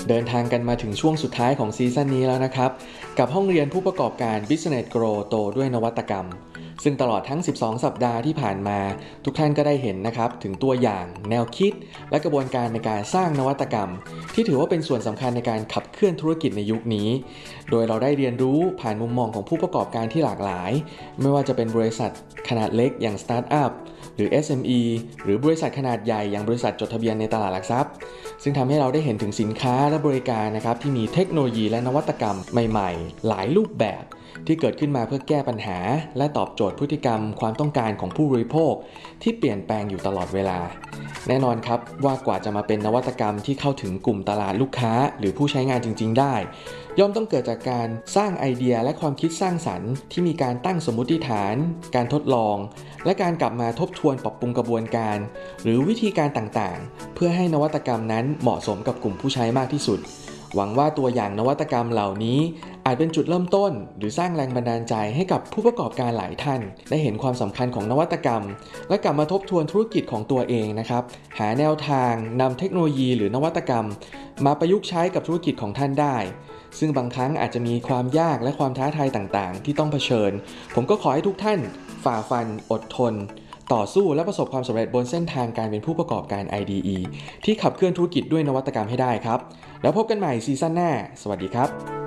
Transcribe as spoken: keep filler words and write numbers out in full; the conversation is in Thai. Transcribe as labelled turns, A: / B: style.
A: เดินทางกันมาถึงช่วงสุดท้ายของซีซั่นนี้แล้วนะครับกับห้องเรียนผู้ประกอบการ Business Grow โตด้วยนวัตกรรมซึ่งตลอดทั้งสิบสองสัปดาห์ที่ผ่านมาทุกท่านก็ได้เห็นนะครับถึงตัวอย่างแนวคิดและกระบวนการในการสร้างนวัตกรรมที่ถือว่าเป็นส่วนสำคัญในการขับเคลื่อนธุรกิจในยุคนี้โดยเราได้เรียนรู้ผ่านมุมมองของผู้ประกอบการที่หลากหลายไม่ว่าจะเป็นบริษัทขนาดเล็กอย่างสตาร์ทอัพหรือ เอส เอ็ม อี หรือบริษัทขนาดใหญ่อย่างบริษัทจดทะเบียนในตลาดหลักทรัพย์ซึ่งทำให้เราได้เห็นถึงสินค้าและบริการนะครับที่มีเทคโนโลยีและนวัตกรรมใหม่ๆหลายรูปแบบที่เกิดขึ้นมาเพื่อแก้ปัญหาและตอบโจทย์พฤติกรรมความต้องการของผู้บริโภคที่เปลี่ยนแปลงอยู่ตลอดเวลาแน่นอนครับว่ากว่าจะมาเป็นนวัตกรรมที่เข้าถึงกลุ่มตลาดลูกค้าหรือผู้ใช้งานจริงๆได้ย่อมต้องเกิดจากการสร้างไอเดียและความคิดสร้างสรรค์ที่มีการตั้งสมมุติฐานการทดลองและการกลับมาทบทวนปรับปรุงกระบวนการหรือวิธีการต่างๆเพื่อให้นวัตกรรมนั้นเหมาะสมกับกลุ่มผู้ใช้มากที่สุดหวังว่าตัวอย่างนวัตกรรมเหล่านี้อาจเป็นจุดเริ่มต้นหรือสร้างแรงบันดาลใจให้กับผู้ประกอบการหลายท่านได้เห็นความสำคัญของนวัตกรรมและกลับมาทบทวนธุรกิจของตัวเองนะครับหาแนวทางนำเทคโนโลยีหรือนวัตกรรมมาประยุกต์ใช้กับธุรกิจของท่านได้ซึ่งบางครั้งอาจจะมีความยากและความท้าทายต่างๆที่ต้องเผชิญผมก็ขอให้ทุกท่านฝ่าฟันอดทนต่อสู้และประสบความสำเร็จบนเส้นทางการเป็นผู้ประกอบการ ไอ ดี อี ที่ขับเคลื่อนธุรกิจด้วยนวัตกรรมให้ได้ครับแล้วพบกันใหม่ซีซั่นหน้าสวัสดีครับ